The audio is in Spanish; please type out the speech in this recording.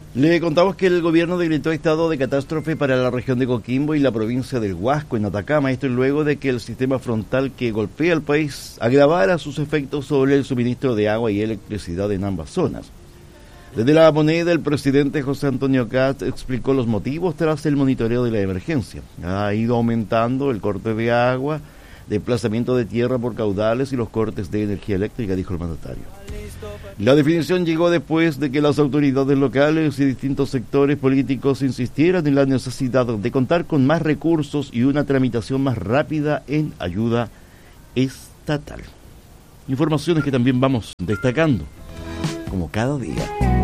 Le contamos que el gobierno decretó estado de catástrofe para la región de Coquimbo y la provincia del Huasco, en Atacama. Esto luego de que el sistema frontal que golpea al país agravara sus efectos sobre el suministro de agua y electricidad en ambas zonas. Desde La Moneda, el presidente José Antonio Kast explicó los motivos tras el monitoreo de la emergencia. Ha ido aumentando el corte de agua, desplazamiento de tierra por caudales y los cortes de energía eléctrica, dijo el mandatario. La definición llegó después de que las autoridades locales y distintos sectores políticos insistieran en la necesidad de contar con más recursos y una tramitación más rápida en ayuda estatal. Informaciones que también vamos destacando, como cada día.